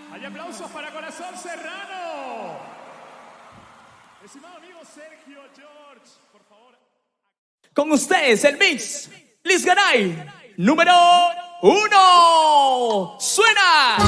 Hay aplausos para Corazón Serrano. Estimado amigo Sergio George, por favor. Con ustedes el mix Liz Garay número 1. ¡Suena!